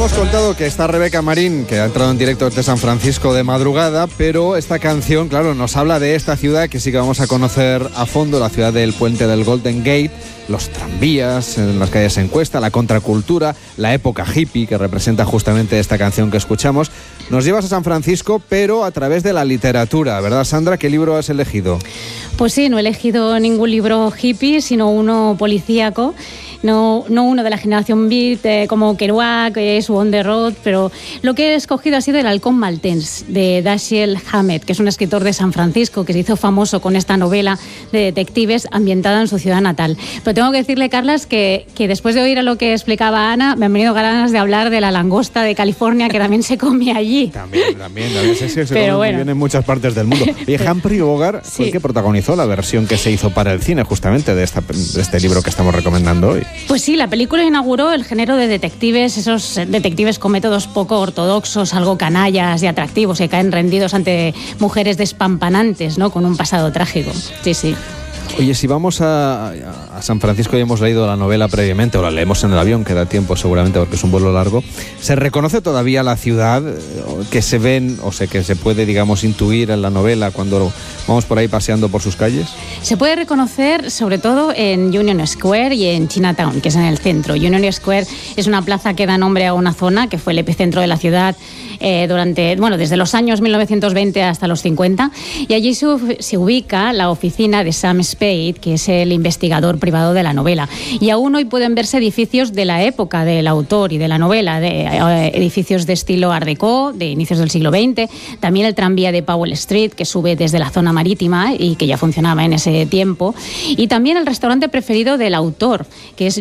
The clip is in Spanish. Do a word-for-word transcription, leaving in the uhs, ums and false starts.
hemos contado que está Rebeca Marín, que ha entrado en directo desde San Francisco de madrugada, pero esta canción, claro, nos habla de esta ciudad que sí que vamos a conocer a fondo, la ciudad del puente del Golden Gate, los tranvías, en las calles en cuesta, la contracultura, la época hippie que representa justamente esta canción que escuchamos. Nos llevas a San Francisco, pero a través de la literatura, ¿verdad, Sandra? ¿Qué libro has elegido? Pues sí, no he elegido ningún libro hippie, sino uno policíaco. No, no uno de la generación beat eh, como Kerouac, que es On the Road, pero lo que he escogido ha sido El halcón maltés, de Dashiell Hammett, que es un escritor de San Francisco que se hizo famoso con esta novela de detectives ambientada en su ciudad natal. Pero tengo que decirle, Carlas, que, que después de oír a lo que explicaba Ana, me han venido ganas de hablar de la langosta de California, que también se come allí. También, también, también se, se pero come bueno. muy bien en muchas partes del mundo. Y Humphrey Bogart fue Sí. el que protagonizó la versión que se hizo para el cine, justamente, de, esta, de este libro que estamos recomendando hoy. Pues sí, la película inauguró el género de detectives, esos detectives con métodos poco ortodoxos, algo canallas y atractivos, que caen rendidos ante mujeres despampanantes, ¿no? Con un pasado trágico. Sí, sí. Oye, si vamos a, a San Francisco y hemos leído la novela previamente, o la leemos en el avión, que da tiempo seguramente porque es un vuelo largo, ¿se reconoce todavía la ciudad que se ven, o sea, que se puede, digamos, intuir en la novela cuando vamos por ahí paseando por sus calles? Se puede reconocer sobre todo en Union Square y en Chinatown, que es en el centro. Union Square es una plaza que da nombre a una zona que fue el epicentro de la ciudad eh, durante, bueno, desde los años mil novecientos veinte hasta los cincuenta, y allí se, se ubica la oficina de Sam Spade, que es el investigador privado de la novela. Y aún hoy pueden verse edificios de la época del autor y de la novela, de, eh, edificios de estilo Art Deco, de inicios del siglo veinte, también el tranvía de Powell Street, que sube desde la zona marítima y que ya funcionaba en ese tiempo, y también el restaurante preferido del autor, que es